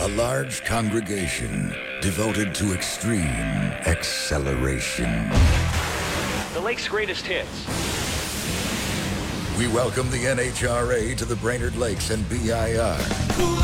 A large congregation devoted to extreme acceleration. The Lake's greatest hits. We welcome the NHRA to the Brainerd Lakes and BIR.